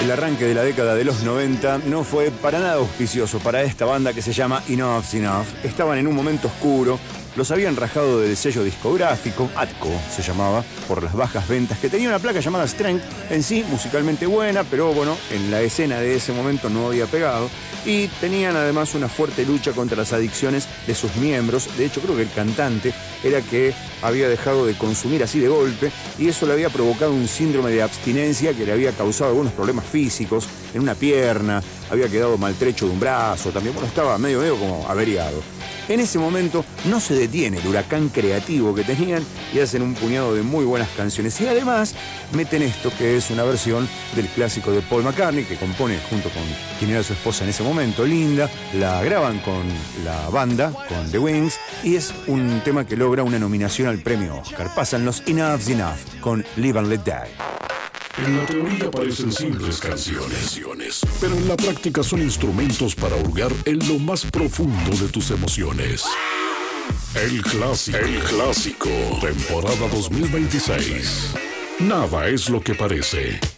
El arranque de la década de los 90 no fue para nada auspicioso para esta banda que se llama Enough's Enough. Estaban en un momento oscuro, los habían rajado del sello discográfico, Atco se llamaba, por las bajas ventas, que tenía una placa llamada Strength, en sí musicalmente buena, pero bueno, en la escena de ese momento no había pegado, y tenían además una fuerte lucha contra las adicciones de sus miembros. De hecho, creo que el cantante era que había dejado de consumir así de golpe, y eso le había provocado un síndrome de abstinencia que le había causado algunos problemas físicos en una pierna, había quedado maltrecho de un brazo también, bueno, estaba medio como averiado. En ese momento no se detiene el huracán creativo que tenían y hacen un puñado de muy buenas canciones. Y además meten esto, que es una versión del clásico de Paul McCartney, que compone junto con quien era su esposa en ese momento, Linda. La graban con la banda, con The Wings, y es un tema que logra una nominación al premio Oscar. Pasan los Enough's Enough con Live and Let Die. En la teoría parecen simples canciones, pero en la práctica son instrumentos para hurgar en lo más profundo de tus emociones. El clásico, temporada 2026. Nada es lo que parece.